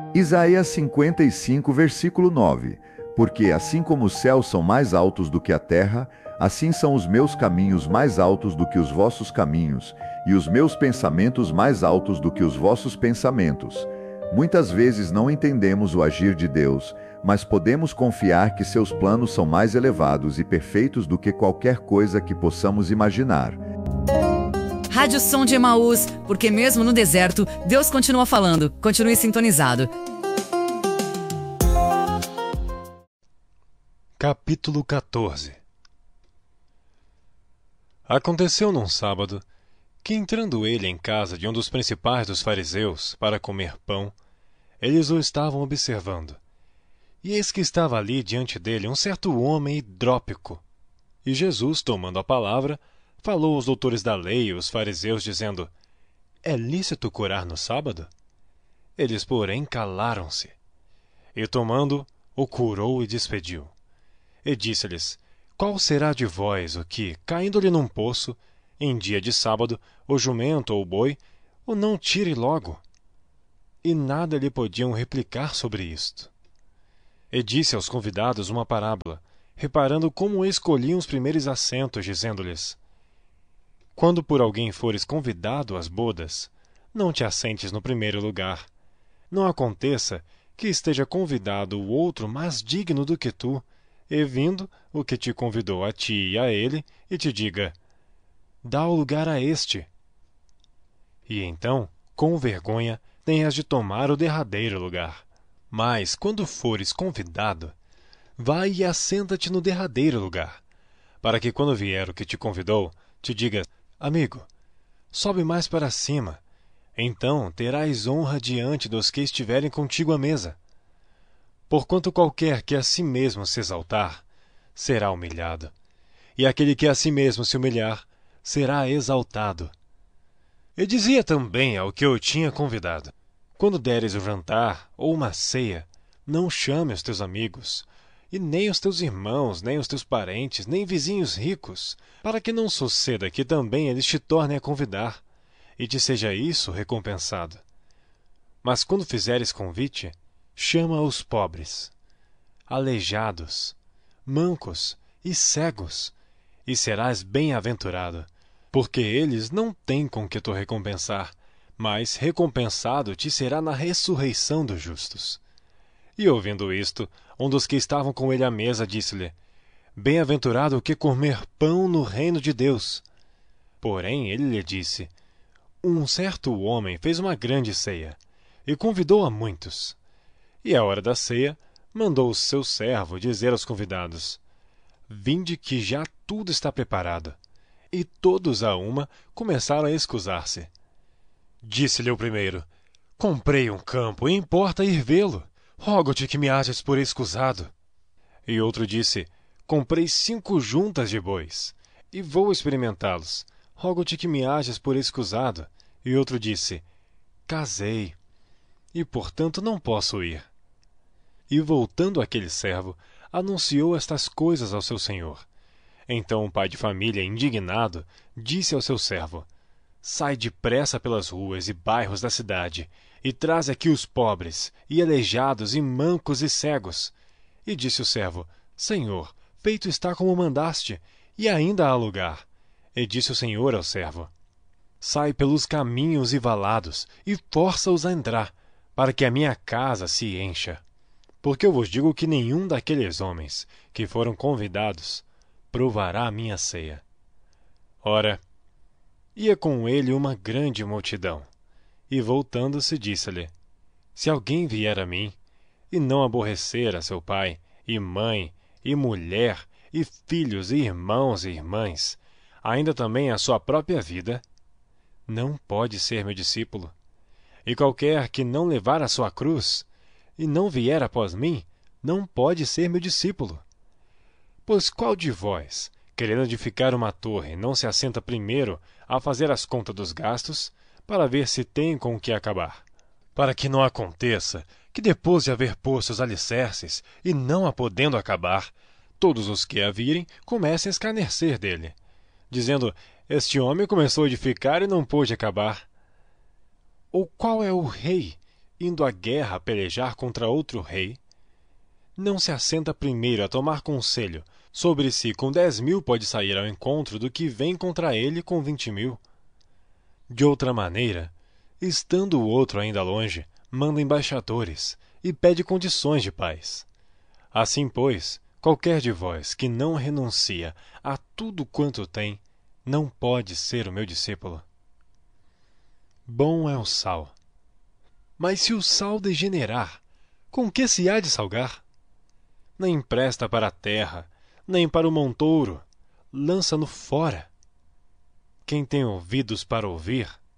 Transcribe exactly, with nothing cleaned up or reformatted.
Isaías cinquenta e cinco, versículo nove. Porque assim como os céus são mais altos do que a terra, assim são os meus caminhos mais altos do que os vossos caminhos, e os meus pensamentos mais altos do que os vossos pensamentos. Muitas vezes não entendemos o agir de Deus, mas podemos confiar que seus planos são mais elevados e perfeitos do que qualquer coisa que possamos imaginar. Rádio Som de Emaús, porque mesmo no deserto, Deus continua falando. Continue sintonizado. Capítulo quatorze. Aconteceu num sábado que, entrando ele em casa de um dos principais dos fariseus para comer pão, eles o estavam observando. E eis que estava ali diante dele um certo homem hidrópico. E Jesus, tomando a palavra, falou aos doutores da lei e os fariseus, dizendo: É lícito curar no sábado? Eles, porém, calaram-se. E tomando, o curou e despediu. E disse-lhes: Qual será de vós o que, caindo-lhe num poço, em dia de sábado, o jumento ou o boi, o não tire logo? E nada lhe podiam replicar sobre isto. E disse aos convidados uma parábola, reparando como escolhiam os primeiros assentos, dizendo-lhes: Quando por alguém fores convidado às bodas, não te assentes no primeiro lugar. Não aconteça que esteja convidado o outro mais digno do que tu, e vindo o que te convidou a ti e a ele, e te diga: Dá o lugar a este. E então, com vergonha, tenhas de tomar o derradeiro lugar. Mas, quando fores convidado, vai e assenta-te no derradeiro lugar, para que quando vier o que te convidou, te diga: Amigo, sobe mais para cima. Então terás honra diante dos que estiverem contigo à mesa. Porquanto qualquer que a si mesmo se exaltar, será humilhado, e aquele que a si mesmo se humilhar, será exaltado. E dizia também ao que o tinha convidado: Quando deres o jantar ou uma ceia, não chame os teus amigos, e nem os teus irmãos, nem os teus parentes, nem vizinhos ricos, para que não suceda que também eles te tornem a convidar, e te seja isso recompensado. Mas quando fizeres convite, chama os pobres, aleijados, mancos e cegos, e serás bem-aventurado, porque eles não têm com que te recompensar, mas recompensado te será na ressurreição dos justos. E ouvindo isto, um dos que estavam com ele à mesa disse-lhe: Bem-aventurado o que comer pão no reino de Deus. Porém ele lhe disse: Um certo homem fez uma grande ceia, e convidou a muitos. E à hora da ceia, mandou o seu servo dizer aos convidados: Vinde que já tudo está preparado. E todos a uma começaram a excusar-se. Disse-lhe o primeiro: Comprei um campo e importa ir vê-lo. Rogo-te que me hajas por escusado. E outro disse: Comprei cinco juntas de bois, e vou experimentá-los. Rogo-te que me hajas por escusado. E outro disse: Casei, e portanto não posso ir. E voltando aquele servo, anunciou estas coisas ao seu senhor. Então o pai de família, indignado, disse ao seu servo: Sai depressa pelas ruas e bairros da cidade, e traz aqui os pobres, e aleijados, e mancos e cegos. E disse o servo: Senhor, feito está como mandaste, e ainda há lugar. E disse o senhor ao servo: Sai pelos caminhos e valados, e força-os a entrar, para que a minha casa se encha. Porque eu vos digo que nenhum daqueles homens que foram convidados provará a minha ceia. Ora, ia com ele uma grande multidão, e voltando-se disse-lhe: Se alguém vier a mim, e não aborrecer a seu pai, e mãe, e mulher, e filhos, e irmãos e irmãs, ainda também a sua própria vida, não pode ser meu discípulo. E qualquer que não levar a sua cruz, e não vier após mim, não pode ser meu discípulo. Pois qual de vós, querendo edificar uma torre, não se assenta primeiro a fazer as contas dos gastos, para ver se tem com o que acabar? Para que não aconteça que, depois de haver posto os alicerces, e não a podendo acabar, todos os que a virem comecem a escarnecer dele, dizendo: Este homem começou a edificar e não pôde acabar. Ou qual é o rei indo à guerra pelejar contra outro rei, não se assenta primeiro a tomar conselho sobre se com dez mil pode sair ao encontro do que vem contra ele com vinte mil. De outra maneira, estando o outro ainda longe, manda embaixadores e pede condições de paz. Assim, pois, qualquer de vós que não renuncia a tudo quanto tem, não pode ser o meu discípulo. Bom é o sal. Mas se o sal degenerar, com que se há de salgar? Nem presta para a terra, nem para o montouro, lança-no fora. Quem tem ouvidos para ouvir,